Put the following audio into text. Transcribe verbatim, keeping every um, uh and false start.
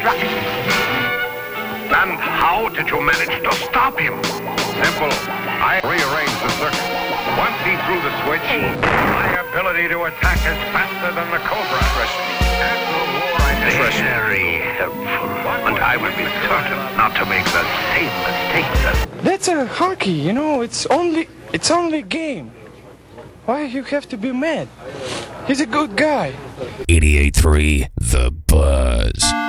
racket. And how did you manage to stop him? Simple. I rearranged the circuit. Once he threw the switch, my ability to attack is faster than the Cobra. After the war, I Very helpful. But I will be certain not to make the same mistakes as... That's a hockey, you know, it's only it's only a game. Why you have to be mad? He's a good guy. eighty-eight point three The Buzz.